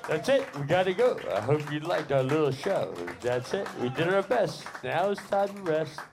That's it. We got to go. I hope you liked our little show. That's it. We did our best. Now it's time to rest.